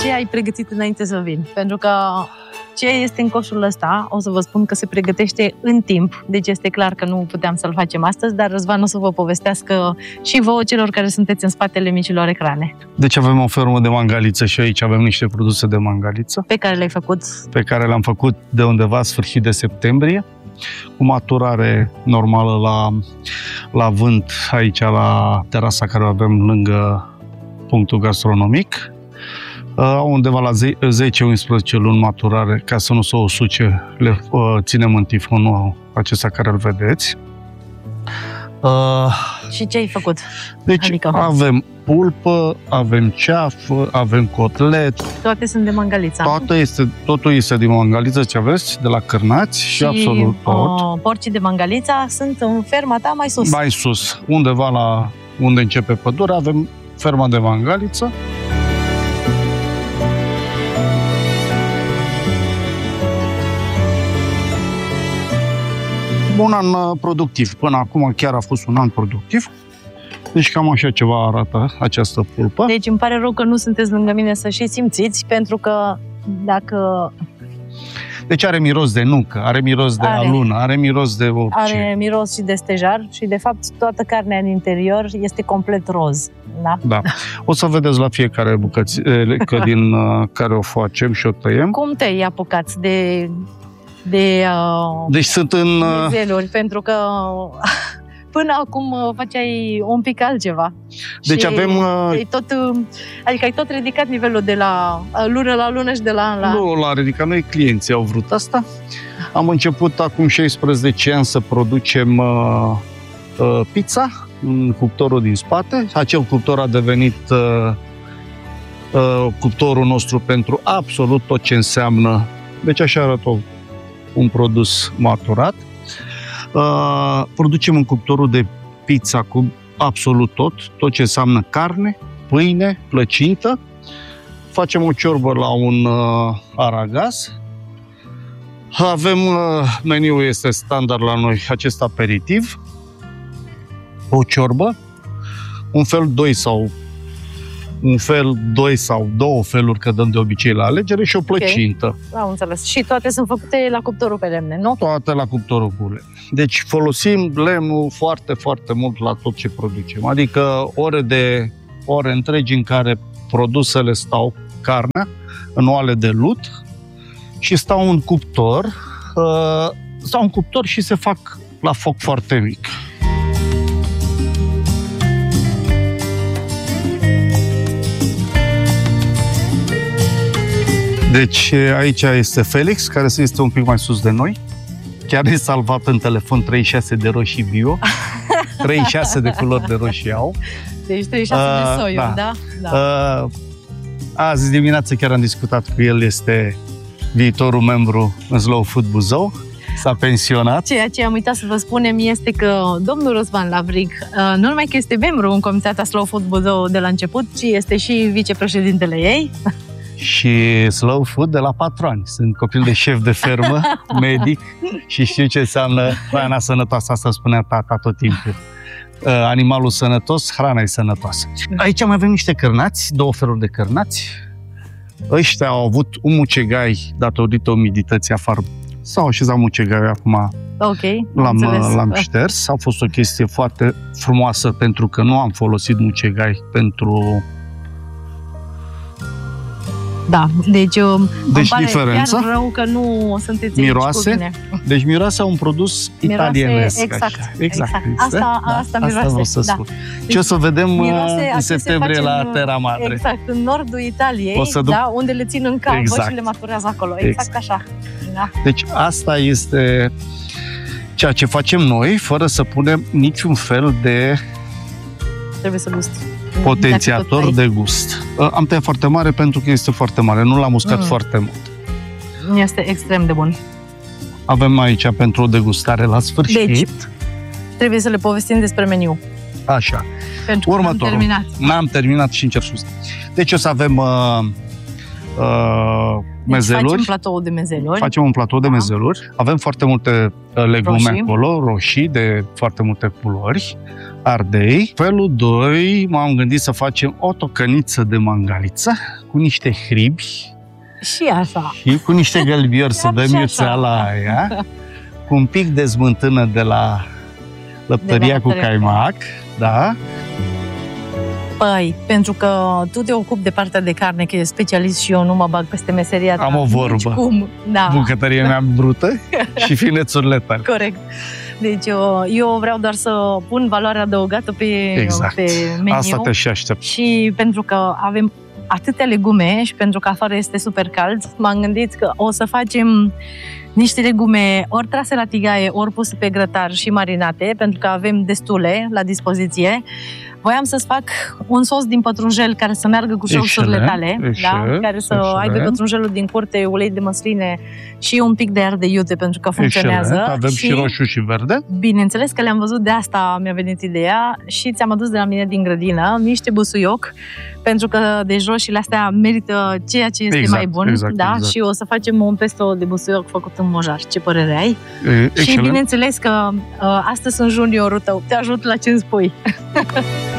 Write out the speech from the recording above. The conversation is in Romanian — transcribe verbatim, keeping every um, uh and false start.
Ce ai pregătit înainte să vin? Pentru că ce este în coșul ăsta, o să vă spun că se pregătește în timp, deci este clar că nu puteam să-l facem astăzi, dar Răzvan o să vă povestească și vouă, celor care sunteți în spatele micilor ecrane. Deci avem o fermă de mangaliță și aici avem niște produse de mangaliță. Pe care le-ai făcut? Pe care le-am făcut de undeva sfârșit de septembrie, cu maturare normală la, la vânt, aici la terasa care o avem lângă punctul gastronomic. Undeva la zece unsprezece luni maturare, ca să nu se usuce, le uh, ținem în tifonul acesta care îl vedeți. Uh, și ce ai făcut? Deci adică avem pulpă, avem ceafă, avem cotlet. Toate sunt de mangaliță. Toate este, totul este din mangaliță, ce aveți, de la cârnați și, și absolut tot. Uh, porcii de mangalița sunt în ferma ta mai sus. Mai sus, undeva la unde începe pădurea, avem ferma de mangaliță. Un an productiv. Până acum chiar a fost un an productiv. Deci cam așa ceva arată această pulpă. Deci îmi pare rău că nu sunteți lângă mine să și simțiți, pentru că dacă... Deci are miros de nucă, are miros de are. alună, are miros de orice. Are miros și de stejar și, de fapt, toată carnea în interior este complet roz. Da? Da. O să vedeți la fiecare bucățică din care o facem și o tăiem. Cum te-ai apucat de... de uh, deci sunt în mezeluri, pentru că până acum făceai un pic altceva. Deci și avem ai tot, adică ai tot ridicat nivelul de la lună la lună și de la an la an. Nu l-a ridicat, noi clienții au vrut asta. Am început acum șaisprezece ani să producem uh, uh, pizza în cuptorul din spate. Acel cuptor a devenit uh, uh, cuptorul nostru pentru absolut tot ce înseamnă. Deci așa arată un produs maturat. Uh, producem în cuptorul de pizza cu absolut tot, tot ce înseamnă carne, pâine, plăcintă. Facem o ciorbă la un uh, aragaz. Avem, uh, meniul este standard la noi, acest aperitiv, o ciorbă, un fel, doi sau un fel, doi sau două feluri, că dăm de obicei la alegere, și o plăcintă. Okay. Am înțeles. Și toate sunt făcute la cuptorul pe lemne, nu? Toate la cuptorul cu lemne. Deci folosim lemnul foarte, foarte mult la tot ce producem. Adică ore de ore întregi în care produsele stau, carnea, în oale de lut, și stau în cuptor, uh, stau în cuptor și se fac la foc foarte mic. Deci aici este Felix, care este un pic mai sus de noi. Chiar e salvat în telefon, treizeci și șase de roșii bio. treizeci și șase de culori de roșii au. Deci treizeci și șase uh, de soiuri, da? da? da. Uh, azi dimineață chiar am discutat cu el, este viitorul membru în Slow Food Buzău. S-a pensionat. Ceea ce am uitat să vă spunem este că domnul Răzvan Lavrig, nu numai că este membru în Comunitatea Slow Food Buzău de la început, ci este și vicepreședintele ei. Și Slow Food de la patroni. Sunt copil de șef de fermă, medic, și știu ce înseamnă hrana sănătoasă. Asta spunea tata tot timpul. Animalul sănătos, hrana e sănătoasă. Aici mai avem niște cărnați, două feluri de cărnați. Ăștia au avut un mucegai datorită umidității afară. S-au așezat mucegai acum. Okay, l-am, l-am șters. A fost o chestie foarte frumoasă, pentru că nu am folosit mucegai pentru... Da, deci, deci îmi pare diferența, chiar rău că nu sunteți miroase, aici cu mine. Deci miroase un produs italienesc. Exact, așa. exact. exact. Asta, da, asta miroase. Asta să da. spun. Ce o să vedem miroase, în septembrie la în, Terra Madre. Exact, în nordul Italiei, da, unde le țin în cavă exact. și le maturează acolo. Exact, exact. așa. Da. Deci asta este ceea ce facem noi, fără să punem niciun fel de... Trebuie să gusti. Potențiator de gust. Am tăiat foarte mare pentru că este foarte mare. Nu l-am uscat mm. foarte mult. Este extrem de bun. Avem aici pentru o degustare la sfârșit. Deci, trebuie să le povestim despre meniu. Așa. Pentru că n-am terminat. N-am terminat și încerc scuze. Deci o să avem uh, uh, mezeluri. Deci facem platou de mezeluri. Facem un platou de mezeluri. Avem foarte multe legume roșii. acolo, roșii de foarte multe culori. ardei. Felul doi, m-am gândit să facem o tocăniță de mangaliță cu niște hribi. Și așa. Și cu niște gălbiori să dăm și iuțeala aia. Cu un pic de smântână de la lăptăria cu caimac. Da. Păi, pentru că tu te ocupi de partea de carne, că e specialist și eu nu mă bag peste meseria ta. Am o vorbă. Cum. Da. Bucătăria mea brută și finețurile tale. Corect. Deci eu, eu vreau doar să pun valoarea adăugată pe, exact. pe meniu. Asta te și aștept. Și pentru că avem atâtea legume și pentru că afară este super cald, m-am gândit că o să facem niște legume ori trase la tigaie, ori puse pe grătar și marinate, pentru că avem destule la dispoziție. Voiam să-ți fac un sos din pătrunjel care să meargă cu șausurile tale, da? Care să excelent. aibă pătrunjelul din curte, ulei de măsline și un pic de ardei iute, pentru că funcționează. Excelent. Avem și, și roșu și verde. Bineînțeles că le-am văzut, de asta mi-a venit ideea și ți-am adus de la mine din grădină niște busuioc, pentru că de roșiile astea merită ceea ce este exact, mai bun. exact, da? exact. Și o să facem un pesto de busuioc făcut în mojar. Ce părere ai? Excelent. Și bineînțeles că uh, astăzi sunt juniorul tău. Te ajut la ce îmi spui.